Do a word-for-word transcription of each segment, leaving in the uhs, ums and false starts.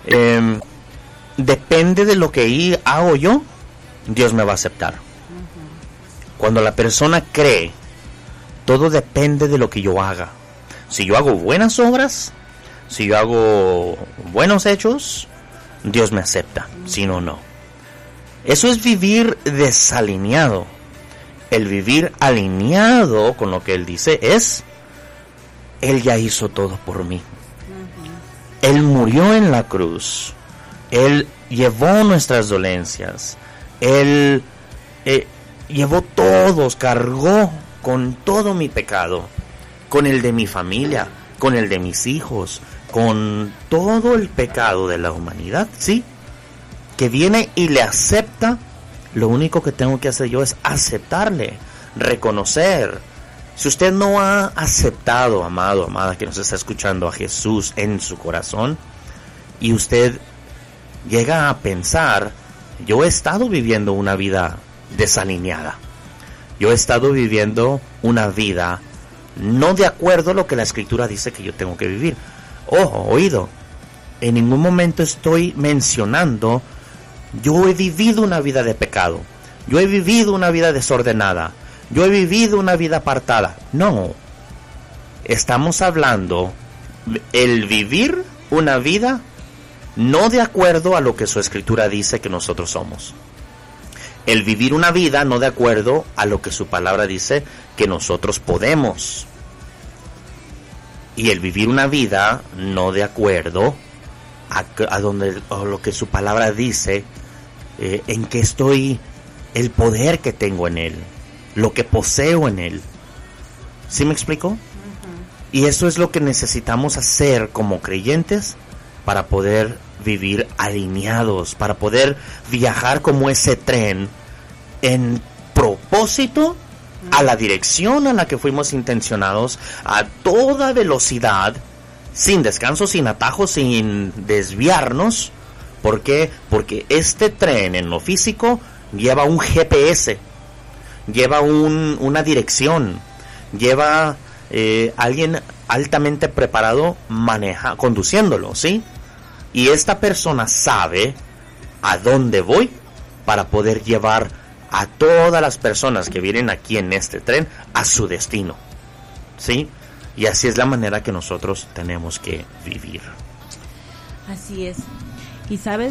eh, depende de lo que hago yo, Dios me va a aceptar. Uh-huh. Cuando la persona cree, todo depende de lo que yo haga. Si yo hago buenas obras, si yo hago buenos hechos, Dios me acepta. Uh-huh. Si no, no. Eso es vivir desalineado. El vivir alineado con lo que Él dice es, Él ya hizo todo por mí. Uh-huh. Él murió en la cruz. Él llevó nuestras dolencias. Él eh, llevó todos, cargó con todo mi pecado, con el de mi familia, con el de mis hijos, con todo el pecado de la humanidad, ¿sí? Que viene y le acepta. Lo único que tengo que hacer yo es aceptarle, reconocer. Si usted no ha aceptado, amado, amada, que nos está escuchando, a Jesús en su corazón, y usted llega a pensar, yo he estado viviendo una vida desalineada, yo he estado viviendo una vida no de acuerdo a lo que la Escritura dice que yo tengo que vivir. Ojo, oído, en ningún momento estoy mencionando, yo he vivido una vida de pecado, yo he vivido una vida desordenada, yo he vivido una vida apartada. No, estamos hablando el vivir una vida no de acuerdo a lo que su Escritura dice que nosotros somos. El vivir una vida no de acuerdo a lo que su palabra dice que nosotros podemos. Y el vivir una vida no de acuerdo a, a, donde, a lo que su palabra dice, eh, en que estoy, el poder que tengo en Él, lo que poseo en Él. ¿Sí me explico? Uh-huh. Y eso es lo que necesitamos hacer como creyentes para poder vivir alineados, para poder viajar como ese tren en propósito a la dirección a la que fuimos intencionados, a toda velocidad, sin descanso, sin atajos, sin desviarnos. ¿Por qué? Porque este tren en lo físico lleva un G P S, lleva un, una dirección, lleva eh, alguien altamente preparado maneja, conduciéndolo, ¿sí? Y esta persona sabe a dónde voy para poder llevar a todas las personas que vienen aquí en este tren a su destino, ¿sí? Y así es la manera que nosotros tenemos que vivir. Así es. Y sabes,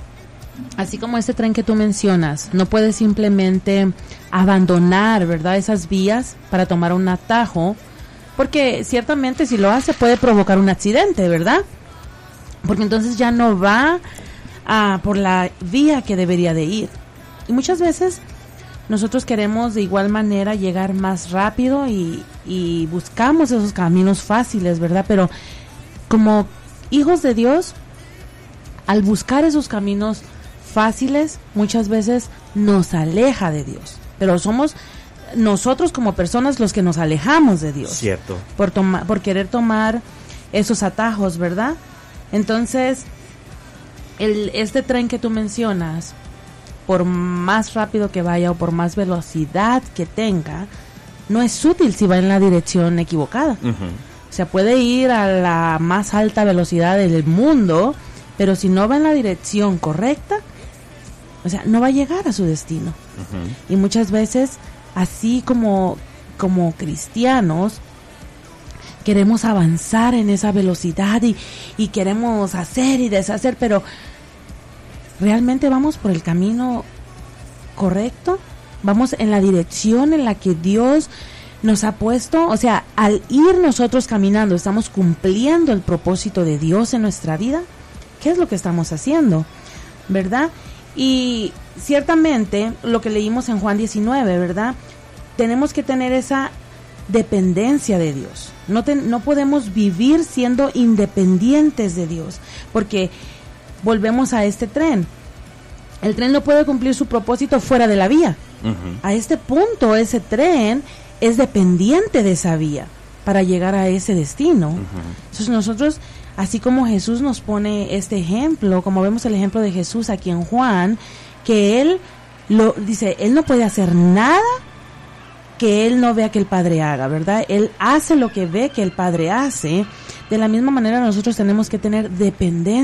así como este tren que tú mencionas, no puedes simplemente abandonar, ¿verdad?, esas vías para tomar un atajo, porque ciertamente si lo hace puede provocar un accidente, ¿verdad? Porque entonces ya no va a, por la vía que debería de ir. Y muchas veces nosotros queremos de igual manera llegar más rápido y, y buscamos esos caminos fáciles, ¿verdad? Pero como hijos de Dios, al buscar esos caminos fáciles, muchas veces nos aleja de Dios. Pero somos nosotros como personas los que nos alejamos de Dios. Cierto. Por, toma, por querer tomar esos atajos, ¿verdad? Entonces, el, este tren que tú mencionas, por más rápido que vaya o por más velocidad que tenga, no es útil si va en la dirección equivocada. Uh-huh. O sea, puede ir a la más alta velocidad del mundo, pero si no va en la dirección correcta, o sea, no va a llegar a su destino. Uh-huh. Y muchas veces, así como, como cristianos, queremos avanzar en esa velocidad y, y queremos hacer y deshacer, pero ¿realmente vamos por el camino correcto? ¿Vamos en la dirección en la que Dios nos ha puesto? O sea, al ir nosotros caminando, ¿estamos cumpliendo el propósito de Dios en nuestra vida? ¿Qué es lo que estamos haciendo? ¿Verdad? Y ciertamente, lo que leímos en Juan diecinueve, ¿verdad? Tenemos que tener esa dependencia de Dios. No, te, no podemos vivir siendo independientes de Dios, porque volvemos a este tren. El tren no puede cumplir su propósito fuera de la vía. Uh-huh. A este punto, ese tren es dependiente de esa vía para llegar a ese destino. Uh-huh. Entonces nosotros, así como Jesús nos pone este ejemplo, como vemos el ejemplo de Jesús aquí en Juan, que él lo dice, él no puede hacer nada que él no vea que el Padre haga, ¿verdad? Él hace lo que ve que el Padre hace. De la misma manera nosotros tenemos que tener dependencia